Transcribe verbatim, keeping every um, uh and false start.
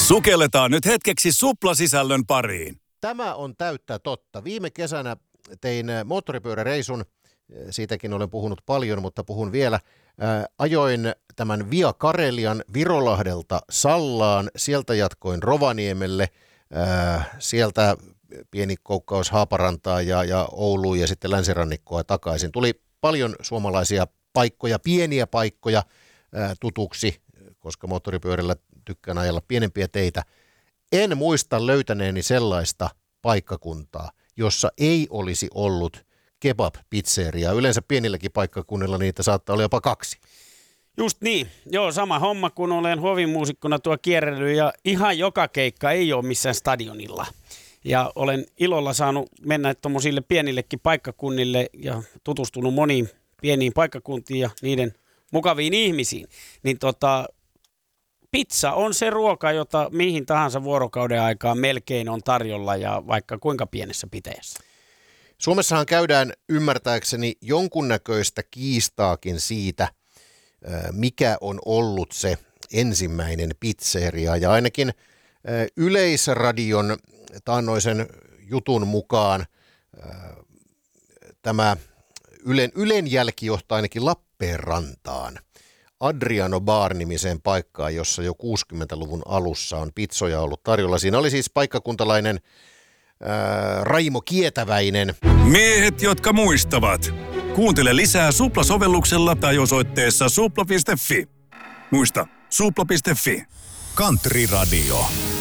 Sukelletaan nyt hetkeksi suplasisällön pariin. Tämä on täyttä totta. Viime kesänä tein moottoripyöräreisun, siitäkin olen puhunut paljon, mutta puhun vielä. Ää, ajoin tämän Via Karelian Virolahdelta Sallaan, sieltä jatkoin Rovaniemelle, ää, sieltä pieni koukkaus Haaparantaa ja, ja Ouluun ja sitten länsirannikkoa takaisin. Tuli paljon suomalaisia paikkoja, pieniä paikkoja ää, tutuksi, koska moottoripyörällä tykkään ajella pienempiä teitä. En muista löytäneeni sellaista paikkakuntaa, jossa ei olisi ollut kebab-pizzeriaa. Yleensä pienilläkin paikkakunnilla niitä saattaa olla jopa kaksi. Just niin. Joo, sama homma, kun olen hovimuusikkona tuo kierrellyt ja ihan joka keikka ei ole missään stadionilla. Ja olen ilolla saanut mennä tuommoisille pienillekin paikkakunnille ja tutustunut moniin pieniin paikkakuntiin ja niiden mukaviin ihmisiin. Niin tota, pizza on se ruoka, jota mihin tahansa vuorokauden aikaan melkein on tarjolla ja vaikka kuinka pienessä pitäjässä. Suomessahan käydään ymmärtääkseni jonkunnäköistä kiistaakin siitä, mikä on ollut se ensimmäinen pizzeria. Ja ainakin Yleisradion taannoisen jutun mukaan tämä Ylen, Ylen jälki johtaa ainakin Lappeenrantaan. Adriano Bar-nimiseen paikkaan, jossa jo kuusikymmentäluvun alussa on pizzoja ollut tarjolla. Siinä oli siis paikkakuntalainen ää, Raimo Kietäväinen. Miehet, jotka muistavat. Kuuntele lisää Supla-sovelluksella tai osoitteessa supla piste fi. Muista, supla piste fi. Country Radio.